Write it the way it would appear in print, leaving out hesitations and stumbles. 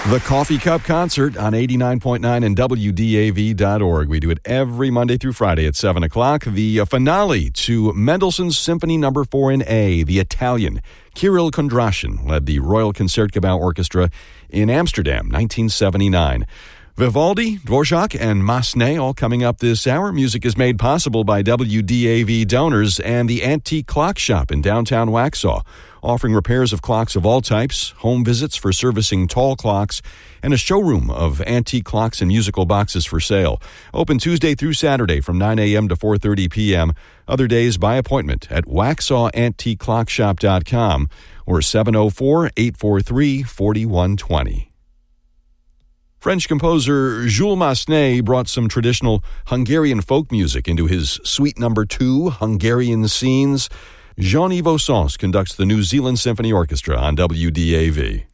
The Coffee Cup Concert on 89.9 and WDAV.org. We do it every Monday through Friday at 7 o'clock. The finale to Mendelssohn's Symphony No. 4 in A, the Italian. Kirill Kondrashin led the Royal Concertgebouw Orchestra in Amsterdam, 1979. Vivaldi, Dvorak, and Massenet all coming up this hour. Music is made possible by WDAV donors and the Antique Clock Shop in downtown Waxhaw, offering repairs of clocks of all types, home visits for servicing tall clocks, and a showroom of antique clocks and musical boxes for sale. Open Tuesday through Saturday from 9 a.m. to 4:30 p.m. Other days by appointment at WaxhawAntiqueClockShop.com or 704-843-4120. French composer Jules Massenet brought some traditional Hungarian folk music into his Suite No. 2, Hungarian Scenes. Jean-Yves Sens conducts the New Zealand Symphony Orchestra on WDAV.